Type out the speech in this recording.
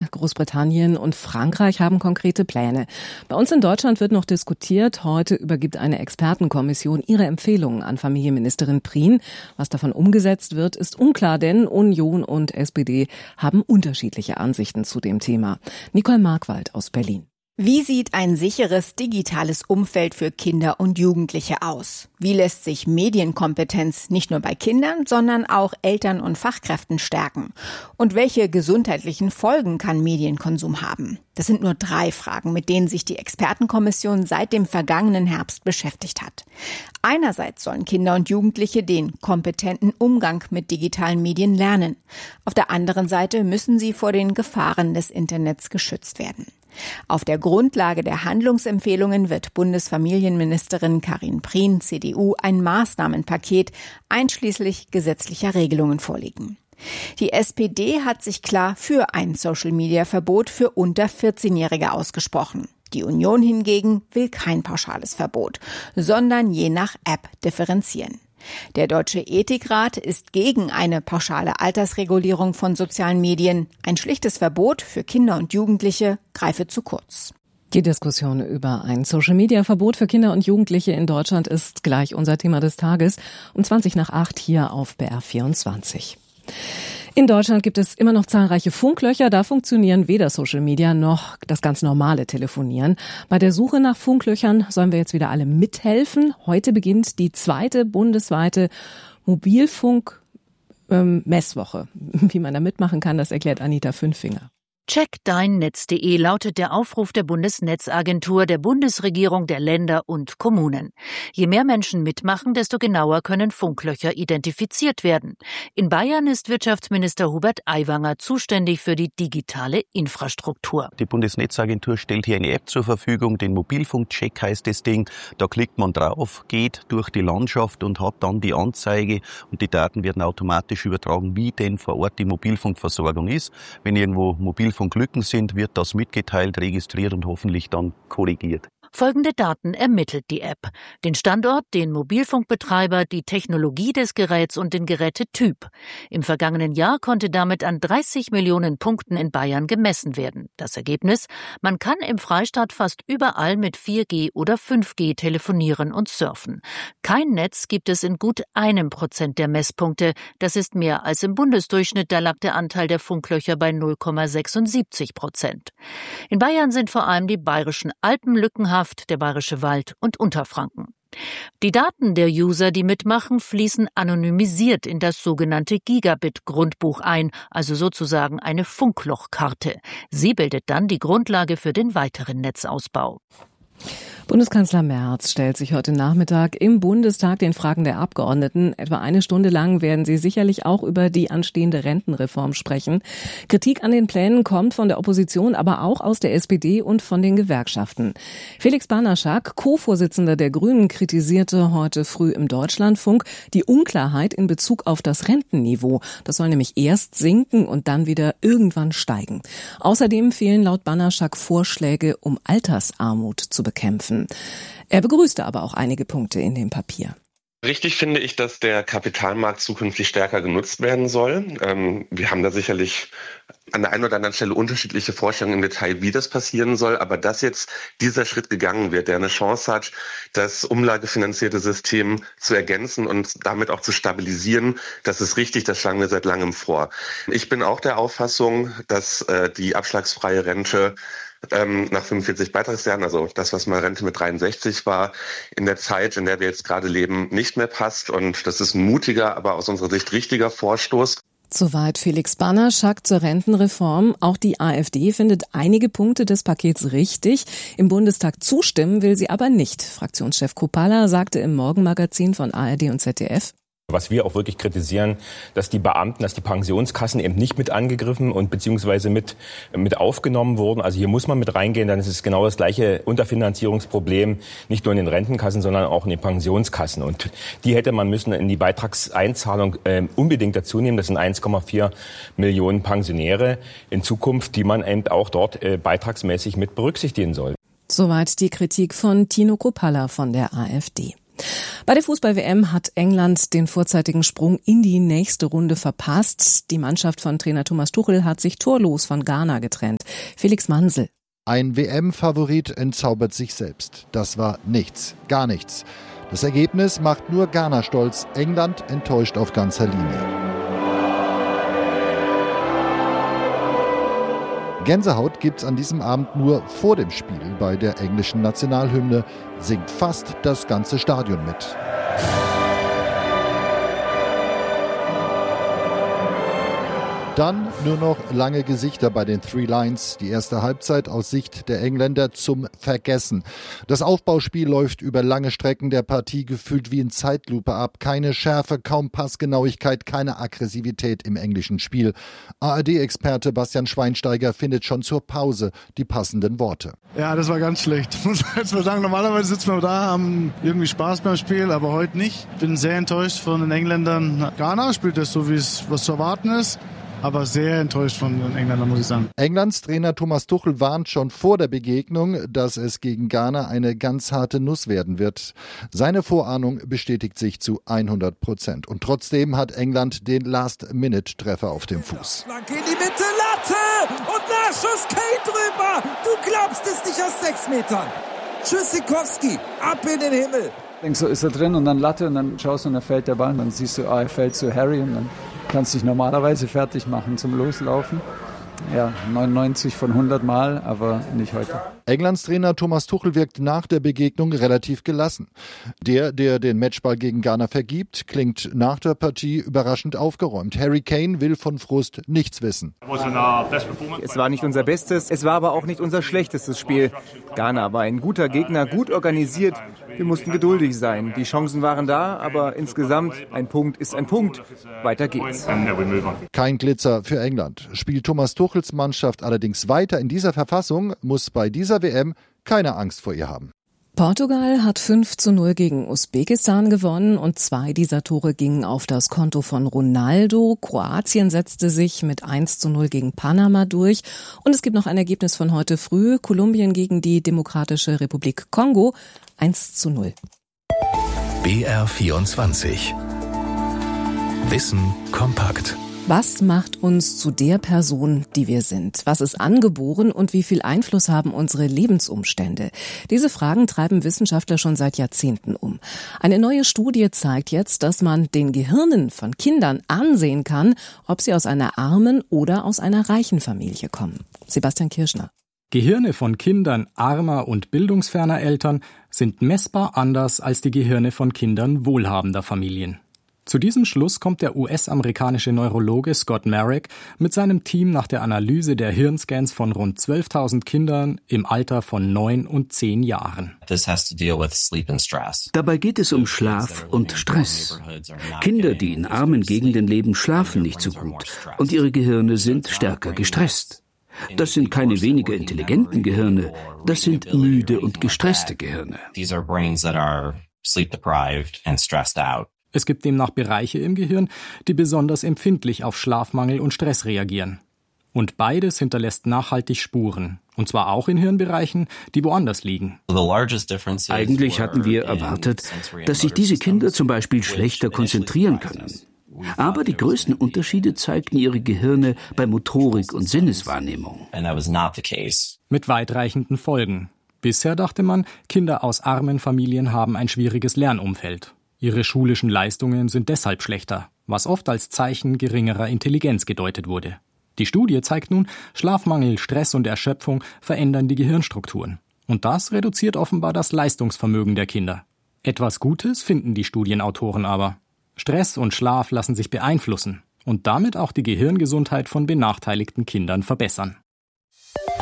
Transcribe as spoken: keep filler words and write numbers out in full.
Großbritannien und Frankreich haben konkrete Pläne. Bei uns in Deutschland wird noch diskutiert. Heute übergibt eine Expertenkommission ihre Empfehlungen an Familienministerin Prien. Was davon umgesetzt wird, ist unklar, denn Union und S P D haben unterschiedliche Ansichten zu dem Thema. Nicole Markwald aus Berlin. Wie sieht ein sicheres digitales Umfeld für Kinder und Jugendliche aus? Wie lässt sich Medienkompetenz nicht nur bei Kindern, sondern auch Eltern und Fachkräften stärken? Und welche gesundheitlichen Folgen kann Medienkonsum haben? Das sind nur drei Fragen, mit denen sich die Expertenkommission seit dem vergangenen Herbst beschäftigt hat. Einerseits sollen Kinder und Jugendliche den kompetenten Umgang mit digitalen Medien lernen. Auf der anderen Seite müssen sie vor den Gefahren des Internets geschützt werden. Auf der Grundlage der Handlungsempfehlungen wird Bundesfamilienministerin Karin Prien, C D U, ein Maßnahmenpaket einschließlich gesetzlicher Regelungen vorlegen. Die S P D hat sich klar für ein Social-Media-Verbot für unter vierzehnjährige ausgesprochen. Die Union hingegen will kein pauschales Verbot, sondern je nach App differenzieren. Der Deutsche Ethikrat ist gegen eine pauschale Altersregulierung von sozialen Medien. Ein schlichtes Verbot für Kinder und Jugendliche greife zu kurz. Die Diskussion über ein Social-Media-Verbot für Kinder und Jugendliche in Deutschland ist gleich unser Thema des Tages um zwanzig nach acht hier auf B R vierundzwanzig. In Deutschland gibt es immer noch zahlreiche Funklöcher. Da funktionieren weder Social Media noch das ganz normale Telefonieren. Bei der Suche nach Funklöchern sollen wir jetzt wieder alle mithelfen. Heute beginnt die zweite bundesweite Mobilfunk-Messwoche. Wie man da mitmachen kann, das erklärt Anita Fünfinger. check dein netz punkt de lautet der Aufruf der Bundesnetzagentur, der Bundesregierung, der Länder und Kommunen. Je mehr Menschen mitmachen, desto genauer können Funklöcher identifiziert werden. In Bayern ist Wirtschaftsminister Hubert Aiwanger zuständig für die digitale Infrastruktur. Die Bundesnetzagentur stellt hier eine App zur Verfügung, den Mobilfunkcheck heißt das Ding. Da klickt man drauf, geht durch die Landschaft und hat dann die Anzeige und die Daten werden automatisch übertragen, wie denn vor Ort die Mobilfunkversorgung ist. Wenn irgendwo Mobilfunk von Lücken sind, wird das mitgeteilt, registriert und hoffentlich dann korrigiert. Folgende Daten ermittelt die App: Den Standort, den Mobilfunkbetreiber, die Technologie des Geräts und den Gerätetyp. Im vergangenen Jahr konnte damit an dreißig Millionen Punkten in Bayern gemessen werden. Das Ergebnis: Man kann im Freistaat fast überall mit vier G oder fünf G telefonieren und surfen. Kein Netz gibt es in gut einem Prozent der Messpunkte. Das ist mehr als im Bundesdurchschnitt. Da lag der Anteil der Funklöcher bei null Komma sechsundsiebzig Prozent. In Bayern sind vor allem die bayerischen Alpen lückenhaft, der Bayerische Wald und Unterfranken. Die Daten der User, die mitmachen, fließen anonymisiert in das sogenannte Gigabit-Grundbuch ein, also sozusagen eine Funklochkarte. Sie bildet dann die Grundlage für den weiteren Netzausbau. Bundeskanzler Merz stellt sich heute Nachmittag im Bundestag den Fragen der Abgeordneten. Etwa eine Stunde lang werden sie sicherlich auch über die anstehende Rentenreform sprechen. Kritik an den Plänen kommt von der Opposition, aber auch aus der S P D und von den Gewerkschaften. Felix Banaschak, Co-Vorsitzender der Grünen, kritisierte heute früh im Deutschlandfunk die Unklarheit in Bezug auf das Rentenniveau. Das soll nämlich erst sinken und dann wieder irgendwann steigen. Außerdem fehlen laut Banaschak Vorschläge, um Altersarmut zu bekämpfen. Er begrüßte aber auch einige Punkte in dem Papier. Richtig finde ich, dass der Kapitalmarkt zukünftig stärker genutzt werden soll. Ähm, wir haben da sicherlich an der einen oder anderen Stelle unterschiedliche Vorstellungen im Detail, wie das passieren soll. Aber dass jetzt dieser Schritt gegangen wird, der eine Chance hat, das umlagefinanzierte System zu ergänzen und damit auch zu stabilisieren, das ist richtig, das schlagen wir seit langem vor. Ich bin auch der Auffassung, dass äh, die abschlagsfreie Rente Ähm, nach fünfundvierzig Beitragsjahren, also das, was mal Rente mit dreiundsechzig war, in der Zeit, in der wir jetzt gerade leben, nicht mehr passt. Und das ist ein mutiger, aber aus unserer Sicht richtiger Vorstoß. Soweit Felix Banaschak zur Rentenreform. Auch die AfD findet einige Punkte des Pakets richtig. Im Bundestag zustimmen will sie aber nicht. Fraktionschef Kopala sagte im Morgenmagazin von A R D und Z D F: Was wir auch wirklich kritisieren, dass die Beamten, dass die Pensionskassen eben nicht mit angegriffen und beziehungsweise mit mit aufgenommen wurden. Also hier muss man mit reingehen, dann ist es genau das gleiche Unterfinanzierungsproblem, nicht nur in den Rentenkassen, sondern auch in den Pensionskassen. Und die hätte man müssen in die Beitragseinzahlung äh, unbedingt dazu nehmen. Das sind eins Komma vier Millionen Pensionäre in Zukunft, die man eben auch dort äh, beitragsmäßig mit berücksichtigen soll. Soweit die Kritik von Tino Kruppalla von der AfD. Bei der Fußball-W M hat England den vorzeitigen Sprung in die nächste Runde verpasst. Die Mannschaft von Trainer Thomas Tuchel hat sich torlos von Ghana getrennt. Felix Mansel. Ein W M-Favorit entzaubert sich selbst. Das war nichts, gar nichts. Das Ergebnis macht nur Ghana stolz. England enttäuscht auf ganzer Linie. Gänsehaut gibt's an diesem Abend nur vor dem Spiel. Bei der englischen Nationalhymne singt fast das ganze Stadion mit. Dann nur noch lange Gesichter bei den Three Lions. Die erste Halbzeit aus Sicht der Engländer zum Vergessen. Das Aufbauspiel läuft über lange Strecken der Partie gefühlt wie in Zeitlupe ab. Keine Schärfe, kaum Passgenauigkeit, keine Aggressivität im englischen Spiel. A R D-Experte Bastian Schweinsteiger findet schon zur Pause die passenden Worte. Ja, das war ganz schlecht. Muss man jetzt mal sagen, normalerweise sitzen wir da, haben irgendwie Spaß beim Spiel, aber heute nicht. Bin sehr enttäuscht von den Engländern. Ghana spielt das so, wie es was zu erwarten ist. Aber sehr enttäuscht von den Engländern, muss ich sagen. Englands Trainer Thomas Tuchel warnt schon vor der Begegnung, dass es gegen Ghana eine ganz harte Nuss werden wird. Seine Vorahnung bestätigt sich zu hundert Prozent. Und trotzdem hat England den Last-Minute-Treffer auf dem Fuß. Flanke in die Mitte, Latte! Und Nachschuss, Kane drüber! Du glaubst es nicht aus sechs Metern! Tschüssikowski, ab in den Himmel! Denkst du, ist er drin und dann Latte und dann schaust du und dann fällt der Ball und dann siehst du, ah, er fällt zu Harry und dann kannst du dich normalerweise fertig machen zum Loslaufen. Ja, neunundneunzig von hundert Mal, aber nicht heute. Englands Trainer Thomas Tuchel wirkt nach der Begegnung relativ gelassen. Der, der den Matchball gegen Ghana vergibt, klingt nach der Partie überraschend aufgeräumt. Harry Kane will von Frust nichts wissen. Es war nicht unser bestes, es war aber auch nicht unser schlechtestes Spiel. Ghana war ein guter Gegner, gut organisiert. Wir mussten geduldig sein. Die Chancen waren da, aber insgesamt ein Punkt ist ein Punkt. Weiter geht's. Kein Glitzer für England. Spielt Thomas Tuchels Mannschaft allerdings weiter in dieser Verfassung, muss bei dieser W M keine Angst vor ihr haben. Portugal hat fünf zu null gegen Usbekistan gewonnen und zwei dieser Tore gingen auf das Konto von Ronaldo. Kroatien setzte sich mit eins zu null gegen Panama durch. Und es gibt noch ein Ergebnis von heute früh. Kolumbien gegen die Demokratische Republik Kongo eins zu null. B R vierundzwanzig. Wissen kompakt. Was macht uns zu der Person, die wir sind? Was ist angeboren und wie viel Einfluss haben unsere Lebensumstände? Diese Fragen treiben Wissenschaftler schon seit Jahrzehnten um. Eine neue Studie zeigt jetzt, dass man den Gehirnen von Kindern ansehen kann, ob sie aus einer armen oder aus einer reichen Familie kommen. Sebastian Kirschner. Gehirne von Kindern armer und bildungsferner Eltern sind messbar anders als die Gehirne von Kindern wohlhabender Familien. Zu diesem Schluss kommt der U S-amerikanische Neurologe Scott Marek mit seinem Team nach der Analyse der Hirnscans von rund zwölftausend Kindern im Alter von neun und zehn Jahren. Dabei geht es um Schlaf und Stress. Kinder, die in armen Gegenden leben, schlafen nicht so gut und ihre Gehirne sind stärker gestresst. Das sind keine weniger intelligenten Gehirne, das sind müde und gestresste Gehirne. Es gibt demnach Bereiche im Gehirn, die besonders empfindlich auf Schlafmangel und Stress reagieren. Und beides hinterlässt nachhaltig Spuren. Und zwar auch in Hirnbereichen, die woanders liegen. Eigentlich hatten wir erwartet, dass sich diese Kinder zum Beispiel schlechter konzentrieren können. Aber die größten Unterschiede zeigten ihre Gehirne bei Motorik und Sinneswahrnehmung. Mit weitreichenden Folgen. Bisher dachte man, Kinder aus armen Familien haben ein schwieriges Lernumfeld. Ihre schulischen Leistungen sind deshalb schlechter, was oft als Zeichen geringerer Intelligenz gedeutet wurde. Die Studie zeigt nun, Schlafmangel, Stress und Erschöpfung verändern die Gehirnstrukturen. Und das reduziert offenbar das Leistungsvermögen der Kinder. Etwas Gutes finden die Studienautoren aber. Stress und Schlaf lassen sich beeinflussen und damit auch die Gehirngesundheit von benachteiligten Kindern verbessern.